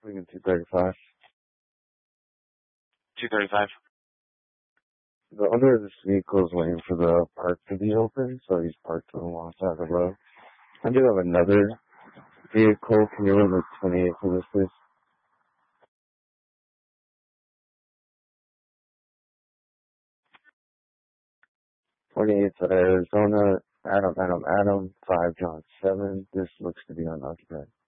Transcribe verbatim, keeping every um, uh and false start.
Leaving two thirty-five. two thirty-five. The owner of this vehicle is waiting for the park to be open, so he's parked on the wrong side of the road. I do have another vehicle. Can you run the twenty-eight for this, please? twenty-eight to Arizona, Adam, Adam, Adam, five, John, seven. This looks to be unoccupied.